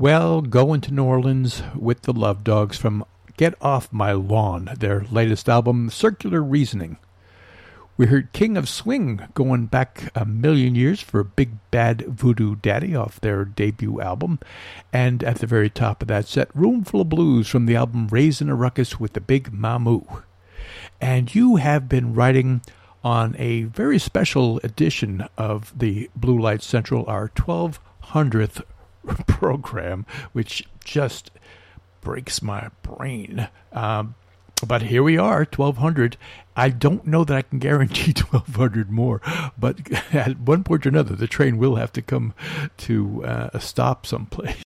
Well, going to New Orleans with the Love Dogs from Get Off My Lawn, their latest album, Circular Reasoning. We heard King of Swing going back a million years for Big Bad Voodoo Daddy off their debut album. And at the very top of that set, Roomful of Blues from the album Raising a Ruckus with the Big Mamu. And you have been writing on a very special edition of the Blue Light Central, our 1200th program, which just breaks my brain. But here we are, 1200. I don't know that I can guarantee 1200 more, but at one point or another, the train will have to come to a stop someplace.